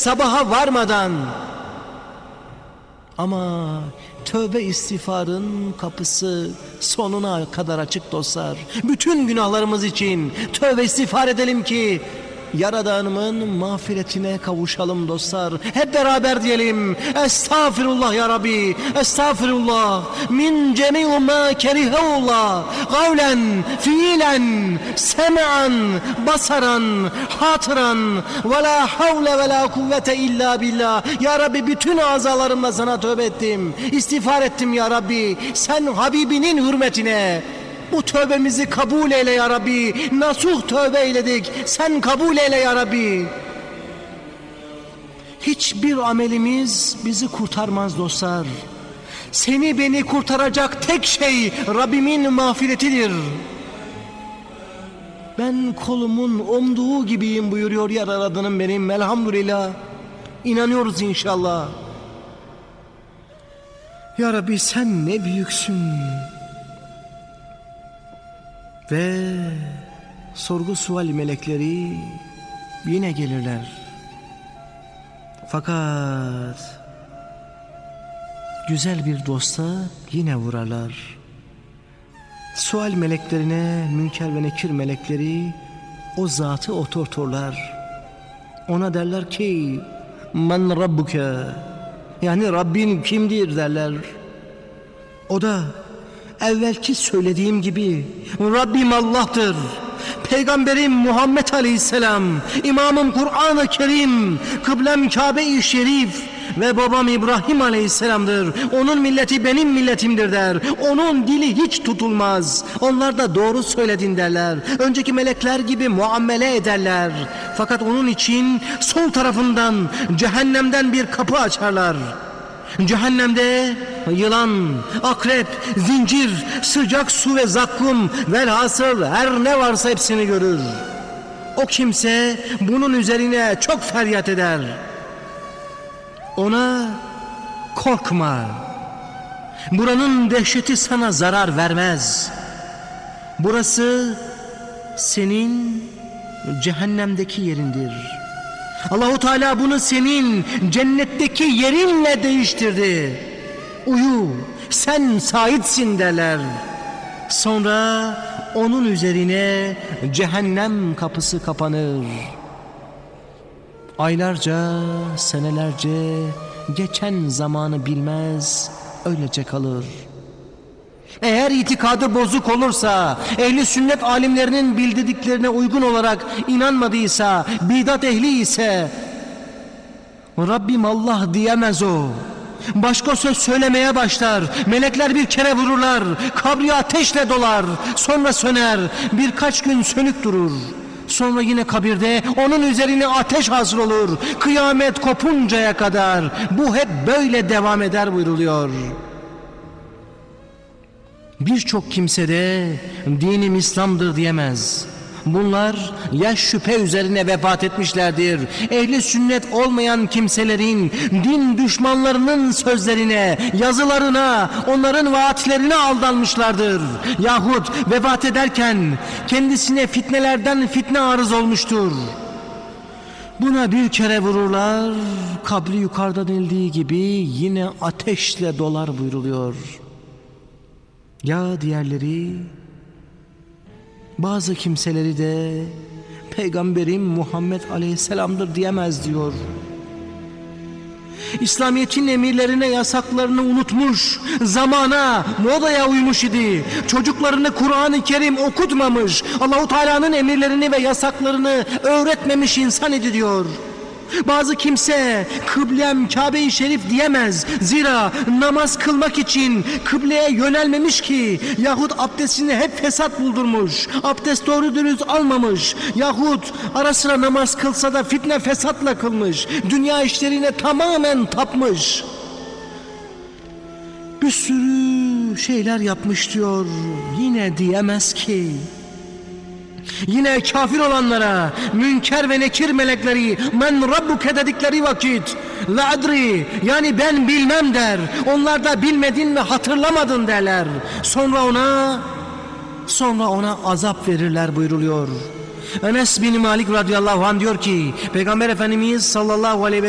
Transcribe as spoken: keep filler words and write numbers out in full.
sabaha varmadan. Ama tövbe istiğfarın kapısı sonuna kadar açık dostlar. Bütün günahlarımız için tövbe istiğfar edelim ki Yaradanımın mağfiretine kavuşalım dostlar. Hep beraber diyelim: Estağfirullah ya Rabbi, estağfirullah min cemi'u ma kerihullah, kavlen, fiilen, sem'an, basaran, hatıran, ve la havle ve la kuvvete illa billah. Ya Rabbi, bütün azalarımla sana tövbe ettim, istiğfar ettim ya Rabbi. Sen Habibinin hürmetine bu tövbemizi kabul eyle ya Rabbi. Nasuh tövbe eyledik, sen kabul eyle ya Rabbi. Hiçbir amelimiz bizi kurtarmaz dostlar. Seni beni kurtaracak tek şey Rabbimin mağfiretidir. Ben kolumun omduğu gibiyim buyuruyor Yaradanım benim, elhamdülillah. İnanıyoruz inşallah. Ya Rabbi, sen ne büyüksün. Ve sorgu sual melekleri yine gelirler. Fakat güzel bir dosta yine vurarlar. Sual meleklerine Münker ve Nekir melekleri o zatı oturturlar. Ona derler ki men rabbuke, yani Rabbin kimdir derler. O da evvelki söylediğim gibi Rabbim Allah'tır, Peygamberim Muhammed Aleyhisselam, İmamım Kur'an-ı Kerim, kıblem Kabe-i Şerif ve babam İbrahim Aleyhisselam'dır. Onun milleti benim milletimdir der. Onun dili hiç tutulmaz. Onlar da doğru söyledin derler. Önceki melekler gibi muamele ederler. Fakat onun için sol tarafından cehennemden bir kapı açarlar. Cehennemde yılan, akrep, zincir, sıcak su ve zakkum, velhasıl her ne varsa hepsini görür. O kimse bunun üzerine çok feryat eder. Ona korkma, buranın dehşeti sana zarar vermez. Burası senin cehennemdeki yerindir. Allahu Teala bunu senin cennetteki yerinle değiştirdi. Uyu, sen saitsin derler. Sonra onun üzerine cehennem kapısı kapanır. Aylarca, senelerce geçen zamanı bilmez, öylece kalır. Eğer itikadı bozuk olursa, ehli sünnet alimlerinin bildirdiklerine uygun olarak inanmadıysa, bidat ehli ise Rabbim Allah diyemez o. Başka söz söylemeye başlar. Melekler bir kere vururlar, kabri ateşle dolar, sonra söner, birkaç gün sönük durur. Sonra yine kabirde onun üzerine ateş hasıl olur, kıyamet kopuncaya kadar. Bu hep böyle devam eder buyruluyor. Birçok kimse de dinim İslam'dır diyemez. Bunlar yaş şüphe üzerine vefat etmişlerdir. Ehli sünnet olmayan kimselerin, din düşmanlarının sözlerine, yazılarına, onların vaatlerine aldanmışlardır. Yahut vefat ederken kendisine fitnelerden fitne arız olmuştur. Buna bir kere vururlar, kabri yukarıdan inildiği gibi yine ateşle dolar buyruluyor. Ya diğerleri, bazı kimseleri de Peygamberim Muhammed Aleyhisselam'dır diyemez diyor. İslamiyet'in emirlerine, yasaklarını unutmuş, zamana, modaya uymuş idi. Çocuklarını Kur'an-ı Kerim okutmamış, Allahu Teala'nın emirlerini ve yasaklarını öğretmemiş insan idi diyor. Bazı kimse kıblem Kabe-i Şerif diyemez. Zira namaz kılmak için kıbleye yönelmemiş ki, yahut abdestini hep fesat buldurmuş, abdest doğru dürüst almamış, yahut ara sıra namaz kılsa da fitne fesatla kılmış, dünya işlerine tamamen tapmış. Bir sürü şeyler yapmış diyor. Yine diyemez ki. Yine kafir olanlara Münker ve Nekir melekleri men rabbuke dedikleri vakit la adri, yani ben bilmem der. Onlar da bilmedin ve hatırlamadın derler. Sonra ona sonra ona azap verirler buyruluyor. Enes bin Malik radıyallahu anh diyor ki Peygamber Efendimiz sallallahu aleyhi ve